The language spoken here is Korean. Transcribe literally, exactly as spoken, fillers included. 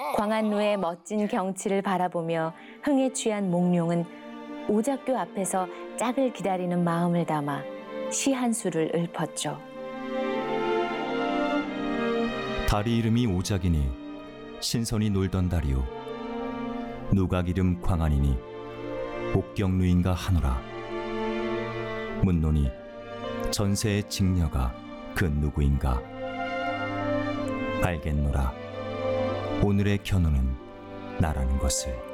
광안루의 멋진 경치를 바라보며 흥에 취한 몽룡은 오작교 앞에서 짝을 기다리는 마음을 담아 시 한 수를 읊었죠. 다리 이름이 오작이니 신선이 놀던 다리요. 누각 이름 광안이니 복경루인가 하노라. 묻노니 전세의 직녀가 그 누구인가. 알겠노라. 오늘의 견우는 나라는 것을.